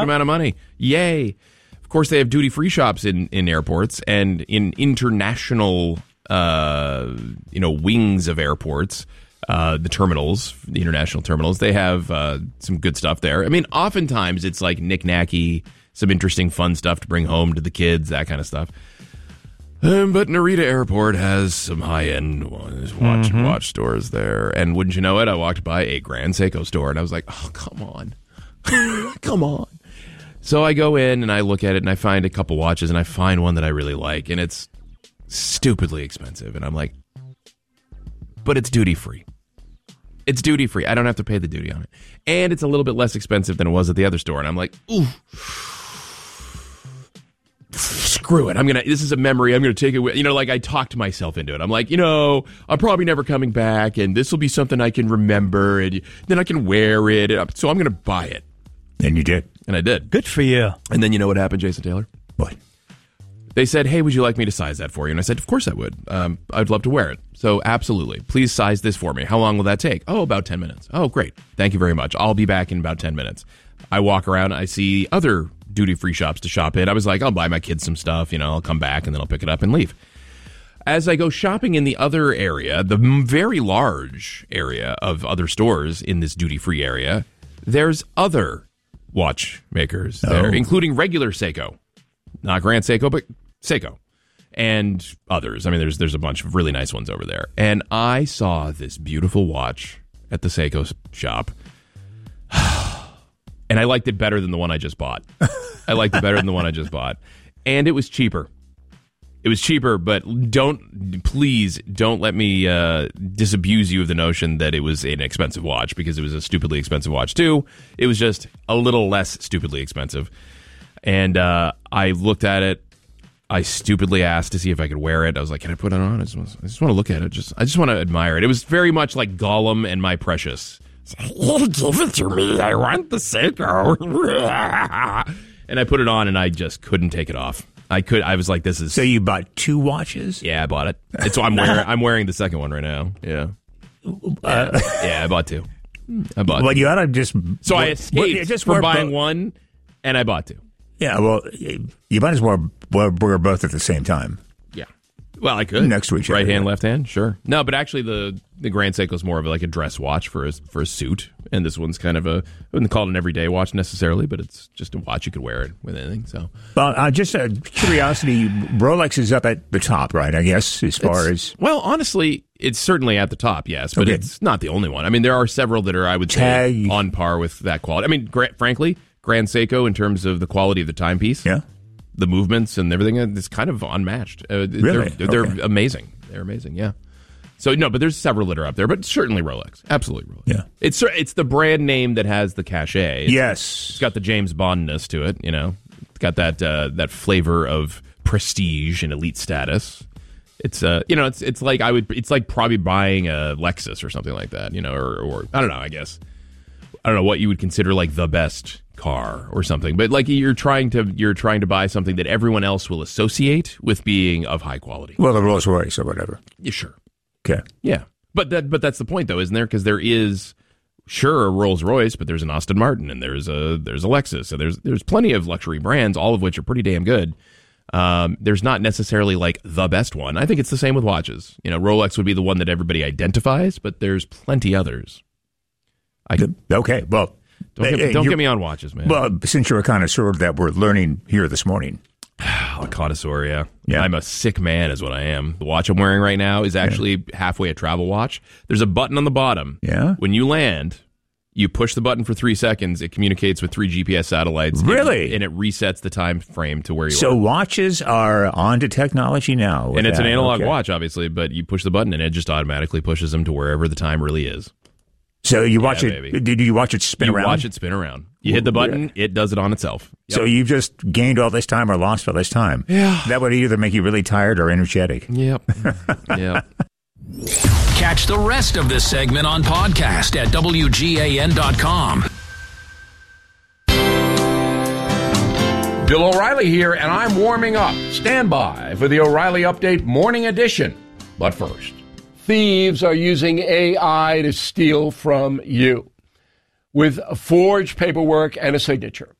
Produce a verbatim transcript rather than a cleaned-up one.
amount of money. Yay. Of course, they have duty-free shops in, in airports and in international, uh, you know, wings of airports, uh, the terminals, the international terminals. They have uh, some good stuff there. I mean, oftentimes it's like knick-knacky, some interesting, fun stuff to bring home to the kids, that kind of stuff. Um, but Narita Airport has some high-end ones, watch mm-hmm. watch stores there. And wouldn't you know it, I walked by a Grand Seiko store, and I was like, oh, come on. Come on. So I go in, and I look at it, and I find a couple watches, and I find one that I really like, and it's stupidly expensive. And I'm like, but it's duty-free. It's duty-free. I don't have to pay the duty on it. And it's a little bit less expensive than it was at the other store. And I'm like, ooh. Screw it. I'm going to, this is a memory. I'm going to take it with, you know, like I talked myself into it. I'm like, you know, I'm probably never coming back and this will be something I can remember and then I can wear it. So I'm going to buy it. And you did. And I did. Good for you. And then you know what happened, Jason Taylor? What? They said, hey, would you like me to size that for you? And I said, of course I would. Um, I'd love to wear it. So absolutely. Please size this for me. How long will that take? Oh, about ten minutes. Oh, great. Thank you very much. I'll be back in about ten minutes. I walk around. I see other duty-free shops to shop in. I was like, I'll buy my kids some stuff, you know, I'll come back and then I'll pick it up and leave. As I go shopping in the other area, the very large area of other stores in this duty-free area, there's other watchmakers oh. there, including regular Seiko. Not Grand Seiko, but Seiko. And others. I mean, there's there's a bunch of really nice ones over there. And I saw this beautiful watch at the Seiko shop. And I liked it better than the one I just bought. I liked it better than the one I just bought. And it was cheaper. It was cheaper, but don't, please, don't let me uh, disabuse you of the notion that it was an expensive watch, because it was a stupidly expensive watch, too. It was just a little less stupidly expensive. And uh, I looked at it. I stupidly asked to see if I could wear it. I was like, can I put it on? I just, I just want to look at it. Just, I just want to admire it. It was very much like Gollum and My Precious. Give it to me. I want the Seiko. And I put it on, and I just couldn't take it off. I could. I was like, "This is." So you bought two watches? Yeah, I bought it. It's so I'm wearing. I'm wearing the second one right now. Yeah. Uh, yeah, yeah, I bought two. I bought. Well, two. you ought to just. So I escaped well, just from buying bo- one, and I bought two. Yeah. Well, you might as well wear both at the same time. Yeah. Well, I could next to each other. Right hand, left hand. Sure. No, but actually, the the Grand Seiko is more of like a dress watch for a for a suit, and this one's kind of a. I wouldn't call it an everyday watch necessarily, but it's just a watch you could wear it with anything. So, well, uh, just a curiosity, Rolex is up at the top, right? I guess as far it's, as well, honestly, it's certainly at the top, yes, but okay. It's not the only one. I mean, there are several that are, I would Tag. say, on par with that quality. I mean, gra- frankly, Grand Seiko in terms of the quality of the timepiece, yeah, the movements and everything, it's kind of unmatched. Uh, really, they're, they're okay. amazing. They're amazing, yeah. So, no, but there's several that are up there, but certainly Rolex. Absolutely Rolex. Yeah. It's it's the brand name that has the cachet. It's, yes. It's got the James Bond-ness to it, you know. It's got that uh, that flavor of prestige and elite status. It's uh, you know, it's it's like I would it's like probably buying a Lexus or something like that, you know, or, or I don't know, I guess. I don't know what you would consider like the best car or something, but like you're trying to you're trying to buy something that everyone else will associate with being of high quality. Well, the Rolls Royce or whatever. Yeah, sure. Okay. Yeah, but that but that's the point though, isn't there? Because there is sure a Rolls Royce, but there's an Aston Martin and there's a there's a Lexus, so there's there's plenty of luxury brands, all of which are pretty damn good. Um, there's not necessarily like the best one. I think it's the same with watches. You know, Rolex would be the one that everybody identifies, but there's plenty others. I okay, well, don't, get, hey, don't get me on watches, man. Well, since you're a connoisseur that we're learning here this morning. A connoisseur, yeah. yeah. I'm a sick man is what I am. The watch I'm wearing right now is actually yeah. halfway a travel watch. There's a button on the bottom. Yeah. When you land, you push the button for three seconds. It communicates with three G P S satellites. Really? And, and it resets the time frame to where you so are. So watches are onto technology now. And it's that. an analog okay. watch, obviously, but you push the button and it just automatically pushes them to wherever the time really is. So you watch yeah, it, baby. did you watch it spin you around? You watch it spin around. You hit the button, it does it on itself. Yep. So you've just gained all this time or lost all this time. Yeah. That would either make you really tired or energetic. Yep. Yep. Catch the rest of this segment on podcast at W G A N dot com. Bill O'Reilly here, and I'm warming up. Stand by for the O'Reilly Update Morning Edition. But first, thieves are using A I to steal from you. With forged paperwork and a signature,